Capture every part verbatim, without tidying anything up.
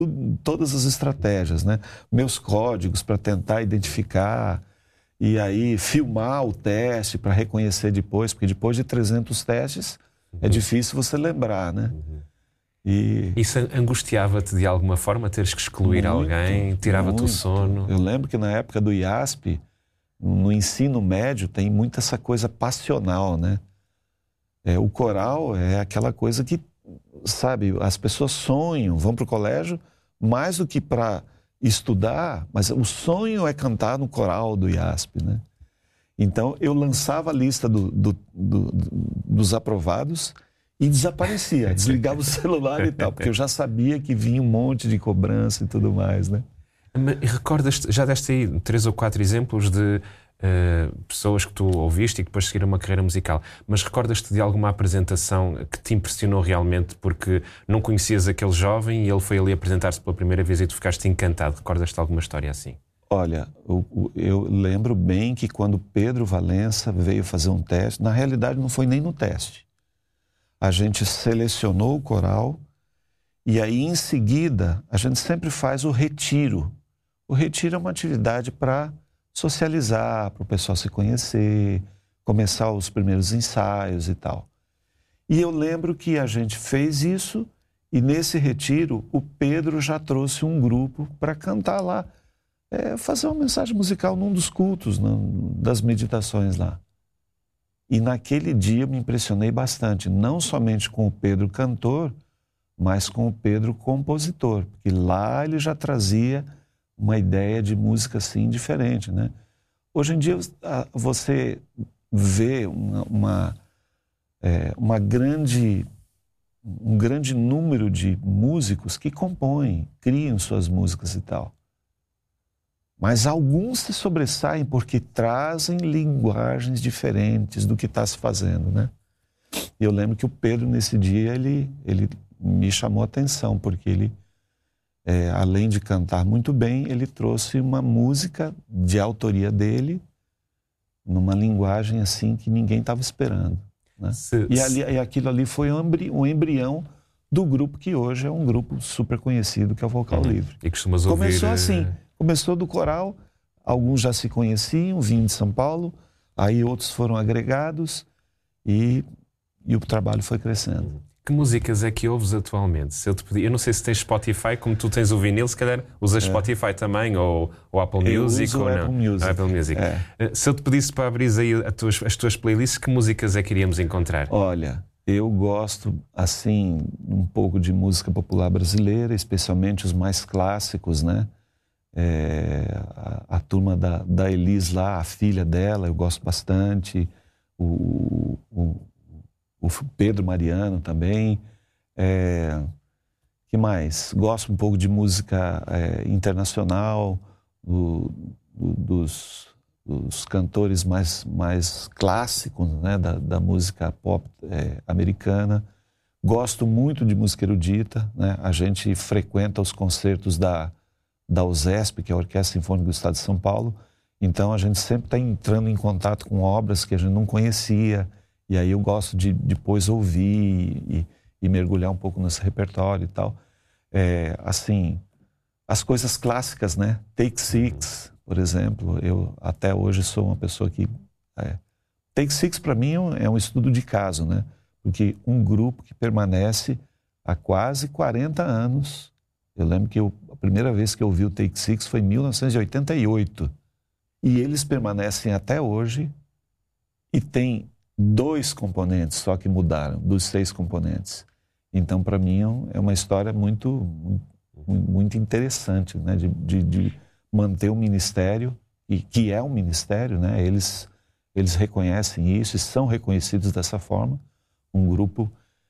todas as estratégias, né? Meus códigos para tentar identificar e aí filmar o teste para reconhecer depois, porque depois de trezentos testes uhum. é difícil você lembrar, né? Uhum. E... Isso angustiava-te de alguma forma, teres que excluir muito, alguém, tirava-te o sono? Eu lembro que na época do I A S P, no ensino médio, tem muito essa coisa passional, né? É, o coral é aquela coisa que, sabe, as pessoas sonham, vão para o colégio, mais do que para estudar, mas o sonho é cantar no coral do I A S P, né? Então, eu lançava a lista do, do, do, dos aprovados e desaparecia, desligava o celular e tal, porque eu já sabia que vinha um monte de cobrança e tudo mais, né? E recordas, já deste aí três ou quatro exemplos de uh, pessoas que tu ouviste e que depois seguiram uma carreira musical, mas recordas-te de alguma apresentação que te impressionou realmente porque não conhecias aquele jovem e ele foi ali apresentar-se pela primeira vez e tu ficaste encantado? Recordas-te de alguma história assim? Olha, eu, eu lembro bem que quando Pedro Valença veio fazer um teste, na realidade não foi nem no teste. A gente selecionou o coral e aí em seguida a gente sempre faz o retiro. O retiro é uma atividade para socializar, para o pessoal se conhecer, começar os primeiros ensaios e tal. E eu lembro que a gente fez isso e nesse retiro o Pedro já trouxe um grupo para cantar lá, é, fazer uma mensagem musical num dos cultos, num, das meditações lá. E naquele dia eu me impressionei bastante, não somente com o Pedro cantor, mas com o Pedro compositor, porque lá ele já trazia uma ideia de música assim diferente, né? Hoje em dia você vê uma, uma, é, uma grande, um grande número de músicos que compõem, criam suas músicas e tal. Mas alguns se sobressaem porque trazem linguagens diferentes do que está se fazendo, né? Eu lembro que o Pedro, nesse dia, ele, ele me chamou a atenção, porque ele, é, além de cantar muito bem, ele trouxe uma música de autoria dele, numa linguagem assim que ninguém estava esperando, né? Se, e, ali, e aquilo ali foi um embrião do grupo que hoje é um grupo super conhecido, que é o Vocal uhum. Livre. E costumas ouvir... Começou assim... Começou do coral, alguns já se conheciam, vinham de São Paulo, aí outros foram agregados e, e o trabalho foi crescendo. Que músicas é que ouves atualmente? Se eu, te pedir, eu não sei se tens Spotify, como tu tens o vinil, se calhar usas é. Spotify também, ou, ou Apple eu Music, uso ou Apple não? Music. Apple Music. É. Se eu te pedisse para abrir aí as tuas, as tuas playlists, que músicas é que iríamos encontrar? Olha, eu gosto, assim, um pouco de música popular brasileira, especialmente os mais clássicos, né? É, a, a turma da, da Elis lá, a filha dela, eu gosto bastante, o, o, o Pedro Mariano também, é, que mais? Gosto um pouco de música é, internacional, do, do, dos, dos cantores mais, mais clássicos, né, da, da música pop é, americana. Gosto muito de música erudita, né? A gente frequenta os concertos da da U S E S P, que é a Orquestra Sinfônica do Estado de São Paulo. Então, a gente sempre está entrando em contato com obras que a gente não conhecia. E aí eu gosto de depois ouvir e, e mergulhar um pouco nesse repertório e tal. É, assim, as coisas clássicas, né? Take Six, por exemplo. Eu até hoje sou uma pessoa que... É, Take Six, para mim, é um estudo de caso, né? Porque um grupo que permanece há quase quarenta anos... Eu lembro que eu, a primeira vez que eu ouvi o Take Six foi em mil novecentos e oitenta e oito. E eles permanecem até hoje e tem dois componentes só que mudaram, dos seis componentes. Então, para mim, é uma história muito, muito, muito interessante, né? De, de, de manter o ministério, e, que é um ministério, né? Eles, eles reconhecem isso e são reconhecidos dessa forma. Um grupo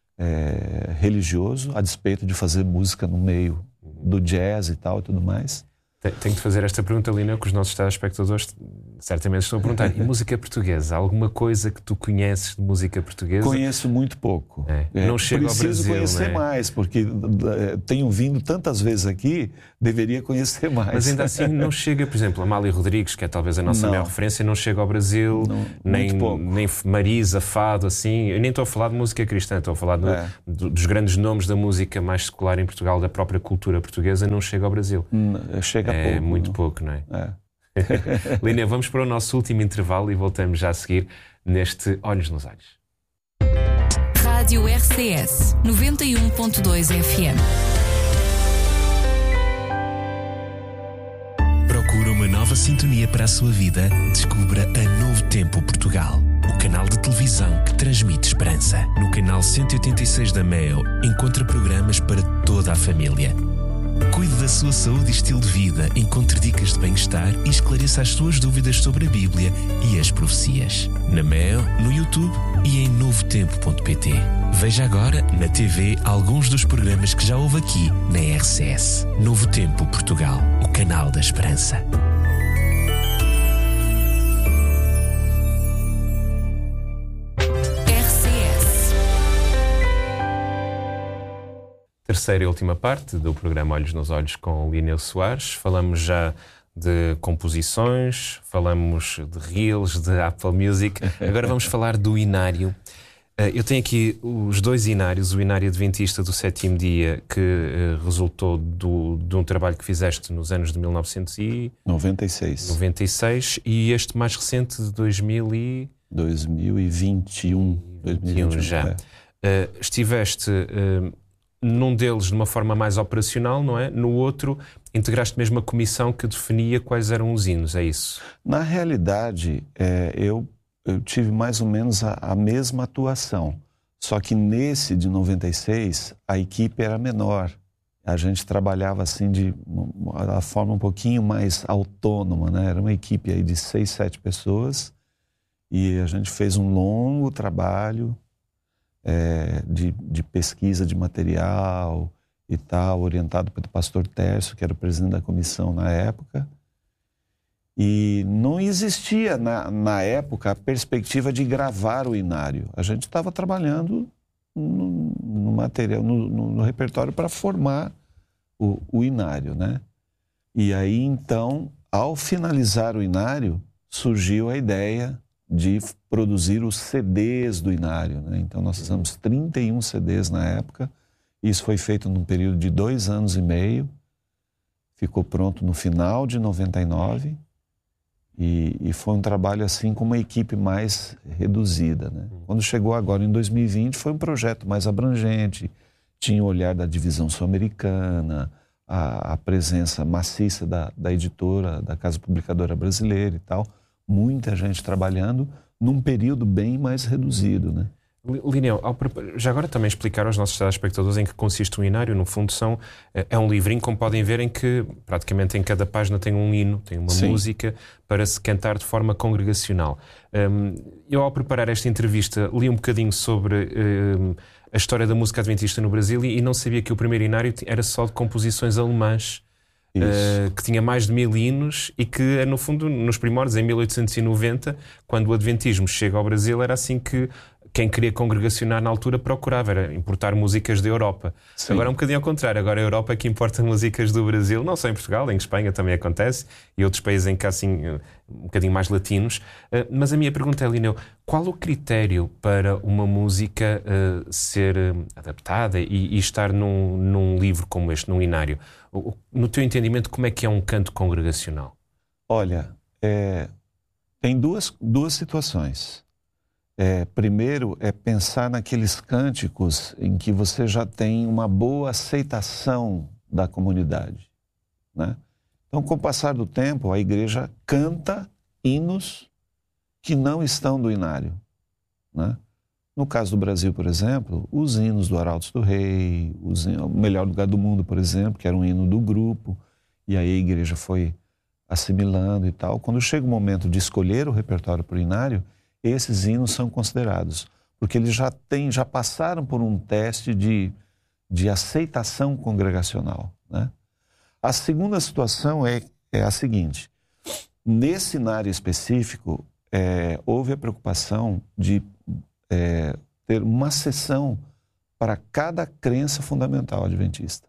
é, religioso, a despeito de fazer música no meio do jazz e tal e tudo mais. Tenho de fazer esta pergunta, Lina, que os nossos telespectadores certamente estou a perguntar, e música portuguesa? Alguma coisa que tu conheces de música portuguesa? Conheço muito pouco. É. É, não chega ao Brasil, preciso conhecer né? mais, porque tenho vindo tantas vezes aqui, deveria conhecer mais. Mas ainda assim não chega, por exemplo, a Amália Rodrigues, que é talvez a nossa não. maior referência, não chega ao Brasil, não, nem, nem Marisa, Fado, assim. Eu nem estou a falar de música cristã, estou a falar do, é. do, dos grandes nomes da música mais secular em Portugal, da própria cultura portuguesa, não chega ao Brasil. Chega é pouco. É muito não. pouco, não é? É. Línia, vamos para o nosso último intervalo e voltamos já a seguir neste Olhos nos Olhos. Rádio R C S noventa e um ponto dois F M. Procura uma nova sintonia para a sua vida? Descubra a Novo Tempo Portugal, o canal de televisão que transmite esperança. No canal cento e oitenta e seis da Meo, encontra programas para toda a família. Cuide da sua saúde e estilo de vida, encontre dicas de bem-estar e esclareça as suas dúvidas sobre a Bíblia e as profecias. Na Meo, no YouTube e em novo tempo ponto pt. Veja agora, na T V, alguns dos programas que já houve aqui na R C S. Novo Tempo Portugal, o canal da esperança. Terceira e última parte do programa Olhos nos Olhos com Línia Soares. Falamos já de composições, falamos de reels, de Apple Music. Agora vamos falar do inário. Eu tenho aqui os dois inários, o inário adventista do sétimo dia, que resultou do, de um trabalho que fizeste nos anos de mil novecentos e noventa e seis. noventa e seis, e este mais recente de dois mil e... dois mil e vinte e um. dois mil e vinte e um já. É. Uh, estiveste... Uh, num deles de uma forma mais operacional, não é? No outro, integraste mesmo a comissão que definia quais eram os hinos, é isso? Na realidade, é, eu, eu tive mais ou menos a, a mesma atuação. Só que nesse de noventa e seis, a equipe era menor. A gente trabalhava assim de uma forma um pouquinho mais autônoma, né? Era uma equipe aí de seis, sete pessoas. E a gente fez um longo trabalho É, de, de pesquisa de material e tal, orientado pelo pastor Tércio, que era o presidente da comissão na época. E não existia na, na época a perspectiva de gravar o inário. A gente estava trabalhando no, no material, no, no, no repertório para formar o, o inário, né? E aí, então, ao finalizar o inário, surgiu a ideia de produzir os C Ds do inário, né? Então nós fizemos trinta e um C Ds na época. Isso foi feito num período de dois anos e meio. Ficou pronto no final de noventa e nove. E, e foi um trabalho assim com uma equipe mais reduzida, né? Quando chegou agora em dois mil e vinte, foi um projeto mais abrangente. Tinha o olhar da divisão sul-americana, a, a presença maciça da, da editora, da Casa Publicadora Brasileira e tal. Muita gente trabalhando num período bem mais reduzido, né? Lineu, já agora também explicar aos nossos telespectadores em que consiste um inário. No fundo são, é um livrinho, como podem ver, em que praticamente em cada página tem um hino, tem uma Sim. música para se cantar de forma congregacional. Um, eu, ao preparar esta entrevista, li um bocadinho sobre um, a história da música adventista no Brasil e, e não sabia que o primeiro inário era só de composições alemãs. Uh, que tinha mais de mil hinos e que, no fundo, nos primórdios, em mil oitocentos e noventa, quando o adventismo chega ao Brasil, era assim que quem queria congregacionar na altura procurava, era importar músicas da Europa. Sim. Agora é um bocadinho ao contrário, agora a Europa é que importa músicas do Brasil, não só em Portugal, em Espanha também acontece, e outros países em que há assim um bocadinho mais latinos. Uh, mas a minha pergunta é, Lineu, qual o critério para uma música uh, ser uh, adaptada e, e estar num, num livro como este, num inário? O, no teu entendimento, como é que é um canto congregacional? Olha, é, tem duas, duas situações. É, primeiro é pensar naqueles cânticos em que você já tem uma boa aceitação da comunidade, né? Então, com o passar do tempo, a igreja canta hinos que não estão do inário, né? No caso do Brasil, por exemplo, os hinos do Arautos do Rei, os hinos, o Melhor Lugar do Mundo, por exemplo, que era um hino do grupo, e aí a igreja foi assimilando e tal. Quando chega o momento de escolher o repertório para o inário, esses hinos são considerados, porque eles já têm, já passaram por um teste de, de aceitação congregacional, né? A segunda situação é, é a seguinte: Nesse cenário específico, é, houve a preocupação de é, ter uma sessão para cada crença fundamental adventista.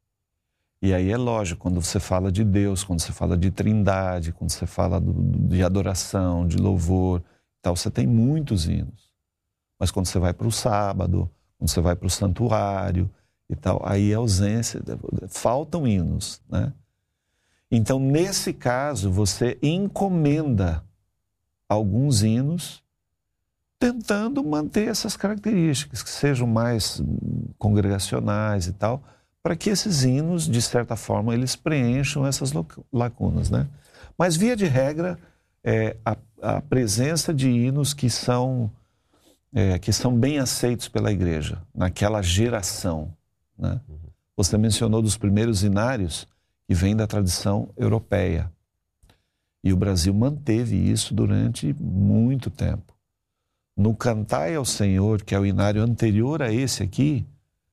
E aí é lógico, quando você fala de Deus, quando você fala de trindade, quando você fala do, de adoração, de louvor, tal, você tem muitos hinos. Mas quando você vai para o sábado, quando você vai para o santuário e tal, aí é ausência, faltam hinos, né? Então, nesse caso, você encomenda alguns hinos tentando manter essas características, que sejam mais congregacionais e tal, para que esses hinos, de certa forma, eles preencham essas lacunas, né? Mas, via de regra, é, a, a presença de hinos que são, é, que são bem aceitos pela igreja, naquela geração, né? Você mencionou dos primeiros hinários, que vem da tradição europeia. E o Brasil manteve isso durante muito tempo. No Cantai ao Senhor, que é o hinário anterior a esse aqui,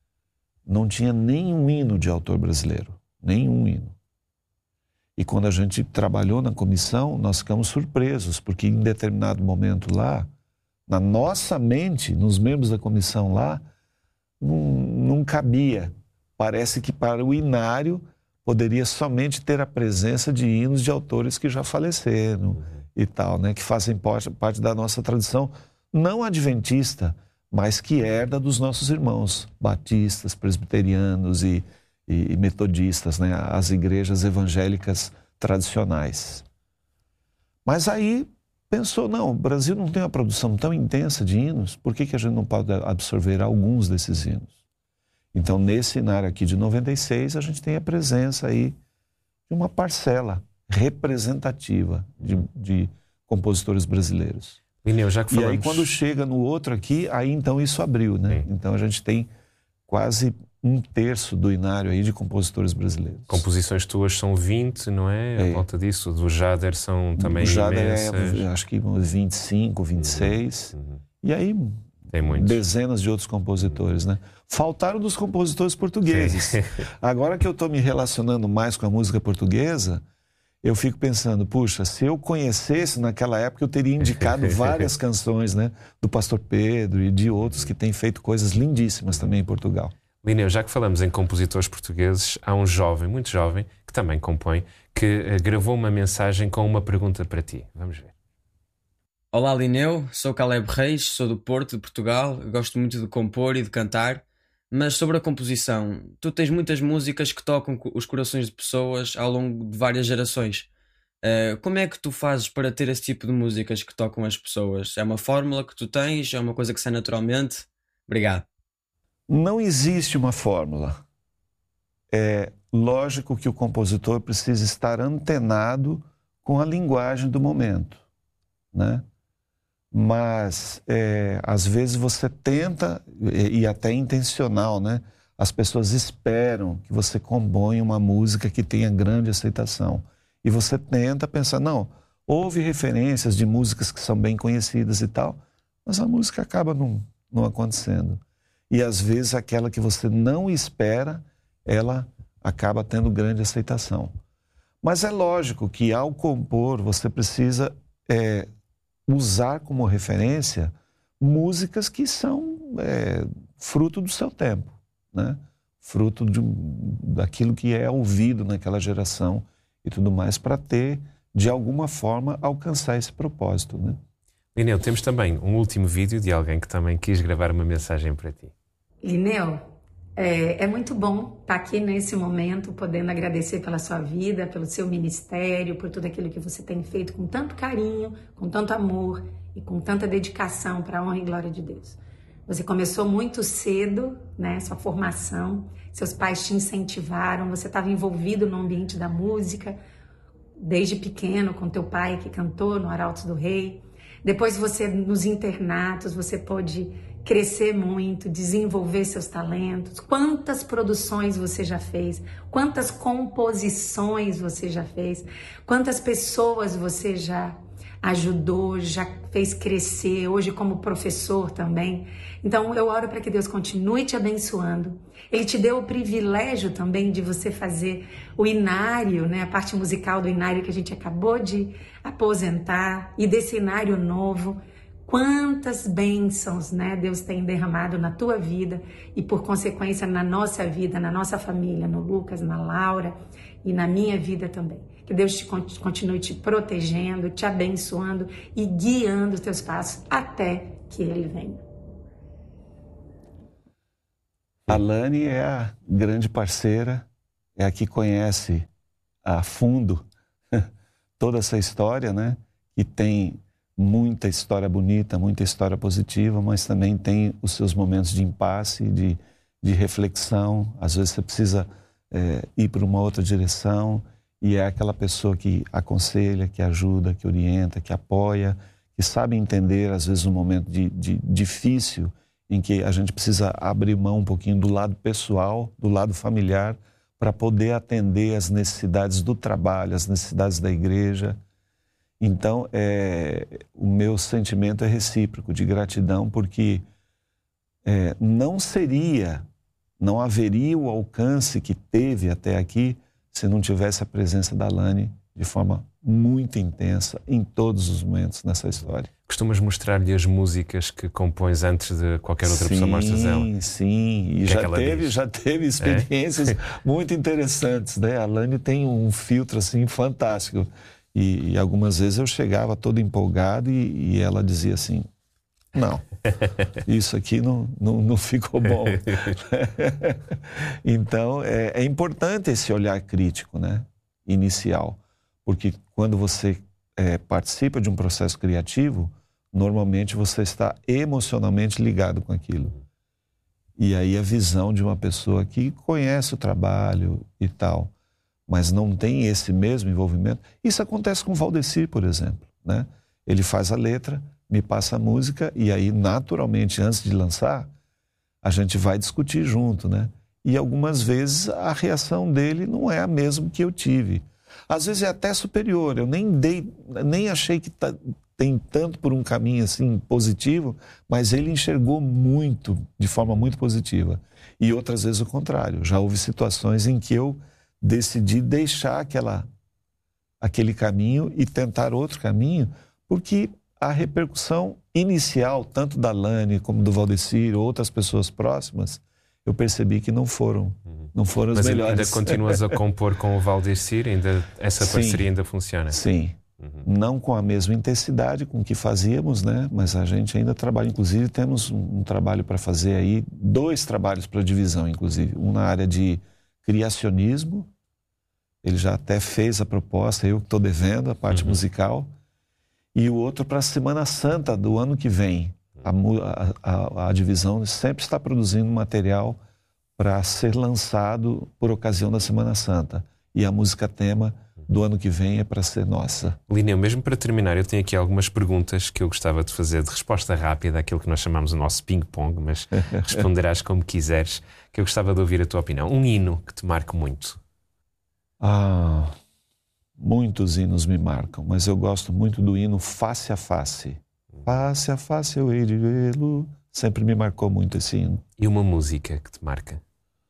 não tinha nenhum hino de autor brasileiro, nenhum hino. E quando a gente trabalhou na comissão, nós ficamos surpresos, porque em determinado momento lá, na nossa mente, nos membros da comissão lá, não, não cabia. Parece que para o hinário poderia somente ter a presença de hinos de autores que já faleceram uhum. e tal, né? Que fazem parte, parte da nossa tradição, não adventista, mas que herda dos nossos irmãos batistas, presbiterianos e, e, e metodistas, né? As igrejas evangélicas tradicionais. Mas aí pensou, não, o Brasil não tem uma produção tão intensa de hinos, por que, que a gente não pode absorver alguns desses hinos? Então, nesse cenário aqui de noventa e seis, a gente tem a presença aí de uma parcela representativa de, de compositores brasileiros. Lineu, já que falamos... E aí, quando chega no outro aqui, aí então isso abriu, né? Sim. Então, a gente tem quase um terço do inário aí de compositores brasileiros. Composições tuas são vinte, não é? é. A volta disso. Do Jader são também imensas. O Jader imensas. é, acho que vinte e cinco, vinte e seis. Uhum. Uhum. E aí, tem muitos. Dezenas de outros compositores, né? Faltaram dos compositores portugueses. Sim. Agora que eu estou me relacionando mais com a música portuguesa, eu fico pensando, puxa, se eu conhecesse naquela época, eu teria indicado várias canções, né? Do Pastor Pedro e de outros que têm feito coisas lindíssimas também em Portugal. Lineu, já que falamos em compositores portugueses, há um jovem, muito jovem, que também compõe, que uh, gravou uma mensagem com uma pergunta para ti. Vamos ver. Olá Lineu, sou Caleb Reis, sou do Porto, de Portugal, gosto muito de compor e de cantar, mas sobre a composição, tu tens muitas músicas que tocam os corações de pessoas ao longo de várias gerações. Uh, como é que tu fazes para ter esse tipo de músicas que tocam as pessoas? É uma fórmula que tu tens? É uma coisa que sai naturalmente? Obrigado. Não existe uma fórmula. É lógico que o compositor precisa estar antenado com a linguagem do momento, né? Mas é, às vezes você tenta, e, e até intencional, né? As pessoas esperam que você componha uma música que tenha grande aceitação. E você tenta pensar, não, houve referências de músicas que são bem conhecidas e tal, mas a música acaba não, não acontecendo. E às vezes aquela que você não espera, ela acaba tendo grande aceitação. Mas é lógico que ao compor você precisa é, usar como referência músicas que são é, fruto do seu tempo, né? Fruto de, daquilo que é ouvido naquela geração e tudo mais, para ter, de alguma forma, alcançar esse propósito, né? Lineu, temos também um último vídeo de alguém que também quis gravar uma mensagem para ti. Lineu, é, é muito bom estar aqui nesse momento, podendo agradecer pela sua vida, pelo seu ministério, por tudo aquilo que você tem feito com tanto carinho, com tanto amor e com tanta dedicação para a honra e glória de Deus. Você começou muito cedo, né, sua formação, seus pais te incentivaram, você estava envolvido no ambiente da música, desde pequeno, com teu pai que cantou no Arautos do Rei. Depois você, nos internatos, você pôde crescer muito, desenvolver seus talentos. Quantas produções você já fez? Quantas composições você já fez? Quantas pessoas você já ajudou, já fez crescer, hoje como professor também. Então eu oro para que Deus continue te abençoando. Ele te deu o privilégio também de você fazer o inário, né? A parte musical do inário que a gente acabou de aposentar, e desse inário novo. Quantas bênçãos, né, Deus tem derramado na tua vida e, por consequência, na nossa vida, na nossa família, no Lucas, na Laura e na minha vida também. Que Deus te continue te protegendo, te abençoando e guiando os teus passos até que Ele venha. A Lani é a grande parceira, é a que conhece a fundo toda essa história, né? E tem muita história bonita, muita história positiva, mas também tem os seus momentos de impasse, de, de reflexão. Às vezes você precisa é, ir para uma outra direção, e é aquela pessoa que aconselha, que ajuda, que orienta, que apoia, que sabe entender, às vezes, um momento de, de difícil em que a gente precisa abrir mão um pouquinho do lado pessoal, do lado familiar, para poder atender as necessidades do trabalho, as necessidades da igreja. Então, é, o meu sentimento é recíproco, de gratidão, porque é, não seria, não haveria o alcance que teve até aqui se não tivesse a presença da Lani de forma muito intensa em todos os momentos nessa história. Costumas mostrar-lhe as músicas que compões antes de qualquer outra sim, pessoa mostras ela? Sim, sim. E já, é teve, já teve experiências é? muito interessantes, né? A Lani tem um filtro assim fantástico. E, e algumas vezes eu chegava todo empolgado e, e ela dizia assim, não, isso aqui não, não, não ficou bom. Então, é, é importante esse olhar crítico, né, inicial, porque quando você é, participa de um processo criativo, normalmente você está emocionalmente ligado com aquilo. E aí a visão de uma pessoa que conhece o trabalho e tal, mas não tem esse mesmo envolvimento. Isso acontece com o Valdecir, por exemplo, né? Ele faz a letra, me passa a música, e aí, naturalmente, antes de lançar, a gente vai discutir junto, né? E algumas vezes a reação dele não é a mesma que eu tive. Às vezes é até superior, eu nem dei, nem achei que tá, tem tanto por um caminho assim positivo, mas ele enxergou muito, de forma muito positiva. E outras vezes o contrário. Já houve situações em que eu decidi deixar aquela, aquele caminho e tentar outro caminho, porque a repercussão inicial, tanto da Lani como do Valdecir, ou outras pessoas próximas, eu percebi que não foram, não foram as Mas melhores. Mas ainda continuas a compor com o Valdecir? Ainda, essa parceria sim, ainda funciona? Sim. Uhum. Não com a mesma intensidade com que fazíamos, né? Mas a gente ainda trabalha. Inclusive, temos um, um trabalho para fazer aí, dois trabalhos para divisão, inclusive. Um na área de criacionismo, ele já até fez a proposta, eu que estou devendo a parte uhum. musical, e o outro para a Semana Santa do ano que vem. A, a, a divisão sempre está produzindo material para ser lançado por ocasião da Semana Santa, e a música tema do ano que vem é para ser nossa. Lineu, mesmo para terminar, eu tenho aqui algumas perguntas que eu gostava de fazer de resposta rápida, aquilo que nós chamamos o nosso ping-pong, mas responderás como quiseres, que eu gostava de ouvir a tua opinião. Um hino que te marque muito? Ah, muitos hinos me marcam, mas eu gosto muito do hino Face a Face. Face a face eu hei de vê-lo. Sempre me marcou muito esse hino. E uma música que te marca?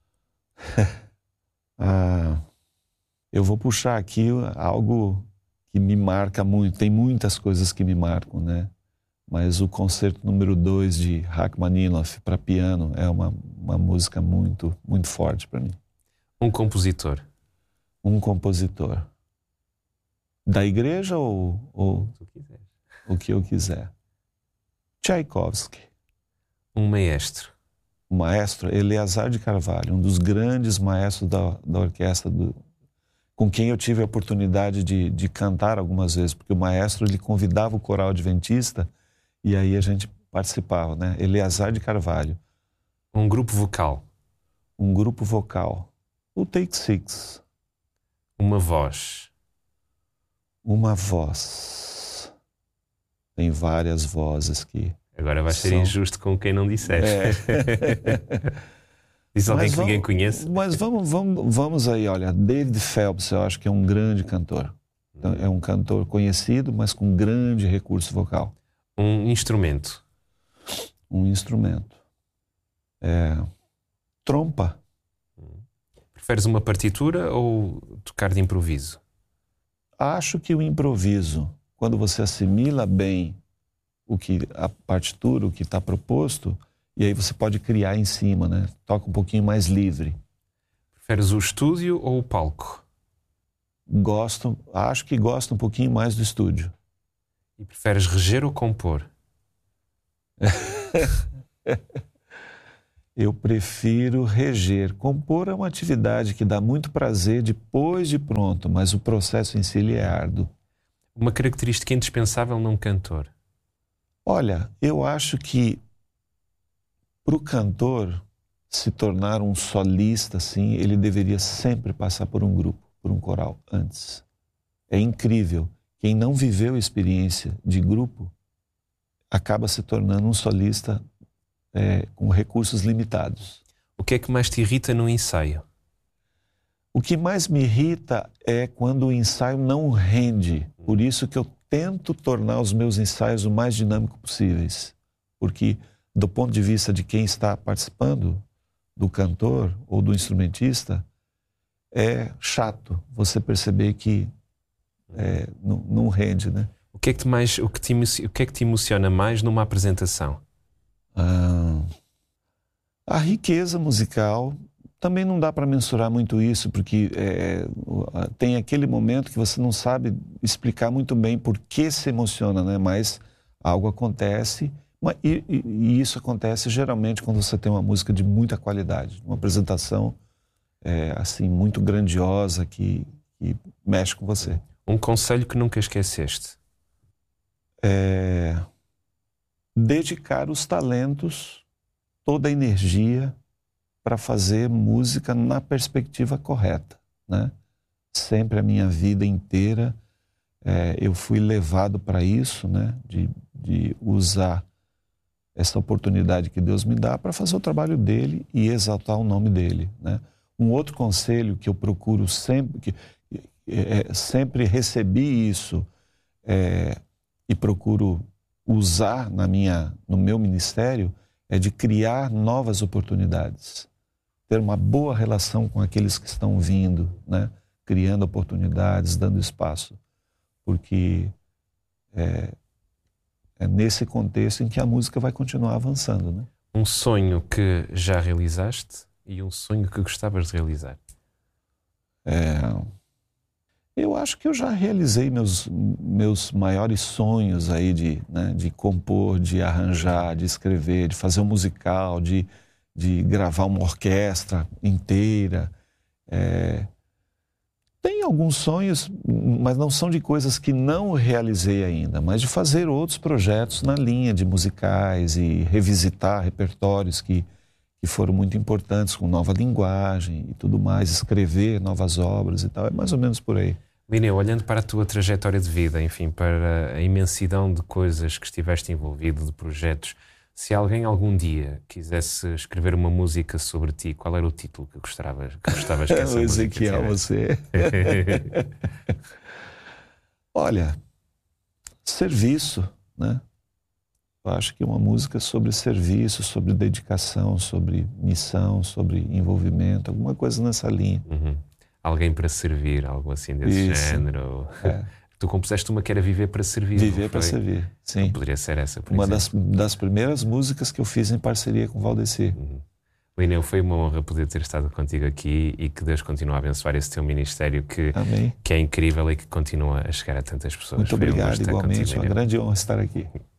ah... Eu vou puxar aqui algo que me marca muito. Tem muitas coisas que me marcam, né? Mas o concerto número dois de Rachmaninoff para piano é uma, uma música muito, muito forte para mim. Um compositor? Um compositor. Da igreja ou, ou o que eu quiser? Tchaikovsky. Um maestro? O maestro Eleazar de Carvalho, um dos grandes maestros da, da orquestra do com quem eu tive a oportunidade de, de cantar algumas vezes, porque o maestro ele convidava o coral adventista e aí a gente participava, né? Eleazar de Carvalho. Um grupo vocal? Um grupo vocal. O Take Six. Uma voz? Uma voz. Tem várias vozes que... Agora vai ser são... injusto com quem não disseste. É. Diz alguém mas que vamos, ninguém conhece. Mas vamos, vamos, vamos aí, olha, David Phelps, eu acho que é um grande cantor. Então, é um cantor conhecido, mas com grande recurso vocal. Um instrumento? Um instrumento. É, trompa. Preferes uma partitura ou tocar de improviso? Acho que o improviso, quando você assimila bem o que, a partitura, o que está proposto, e aí você pode criar em cima, né? Toca um pouquinho mais livre. Preferes o estúdio ou o palco? Gosto, acho que gosto um pouquinho mais do estúdio. E preferes reger ou compor? Eu prefiro reger. Compor é uma atividade que dá muito prazer depois de pronto, mas o processo em si ele é árduo. Uma característica indispensável num cantor? Olha, eu acho que para o cantor se tornar um solista, assim, ele deveria sempre passar por um grupo, por um coral, antes. É incrível. Quem não viveu a experiência de grupo acaba se tornando um solista é, com recursos limitados. O que é que mais te irrita no ensaio? O que mais me irrita é quando o ensaio não rende. Por isso que eu tento tornar os meus ensaios o mais dinâmico possíveis. Porque, do ponto de vista de quem está participando, do cantor ou do instrumentista, é chato você perceber que é, não, não rende, né? O que é que te mais, o que te, o que é que te emociona mais numa apresentação? Ah, a riqueza musical. Também não dá para mensurar muito isso, porque é, tem aquele momento que você não sabe explicar muito bem por que se emociona, né? Mas algo acontece, e, e, e isso acontece geralmente quando você tem uma música de muita qualidade, uma apresentação é, assim muito grandiosa que, que mexe com você. Um conselho que nunca esqueceste? É, dedicar os talentos, toda a energia para fazer música na perspectiva correta, né? Sempre a minha vida inteira é, eu fui levado para isso, né? De, de usar essa oportunidade que Deus me dá para fazer o trabalho dele e exaltar o nome dele, né? Um outro conselho que eu procuro sempre, que é, sempre recebi isso é, e procuro usar na minha, no meu ministério, é de criar novas oportunidades. Ter uma boa relação com aqueles que estão vindo, né? Criando oportunidades, dando espaço. Porque é, é nesse contexto em que a música vai continuar avançando, né? Um sonho que já realizaste e um sonho que gostavas de realizar? É, eu acho que eu já realizei meus, meus maiores sonhos aí de, né, de compor, de arranjar, de escrever, de fazer um musical, de... de gravar uma orquestra inteira. É... Tem alguns sonhos, mas não são de coisas que não realizei ainda, mas de fazer outros projetos na linha de musicais e revisitar repertórios que, que foram muito importantes, com nova linguagem e tudo mais, escrever novas obras e tal. É mais ou menos por aí. Lineu, olhando para a tua trajetória de vida, enfim, para a imensidão de coisas que estiveste envolvido, de projetos, se alguém algum dia quisesse escrever uma música sobre ti, qual era o título que gostavas, que gostavas que essa o música Ezequiel, tivesse? você. Olha, serviço, né? Eu acho que uma música sobre serviço, sobre dedicação, sobre missão, sobre envolvimento, alguma coisa nessa linha. Uhum. Alguém para servir, algo assim desse Isso. género. É. Tu compuseste uma que era Viver para Servir. Viver para Servir, sim. Então poderia ser essa, por Uma exemplo. das, das primeiras músicas que eu fiz em parceria com o Valdeci. Uhum. Lineu, foi uma honra poder ter estado contigo aqui e que Deus continue a abençoar esse teu ministério que, Amém. que é incrível e que continua a chegar a tantas pessoas. Muito Foi um obrigado, gosto estar igualmente. contigo, Uma Lineu. grande honra estar aqui.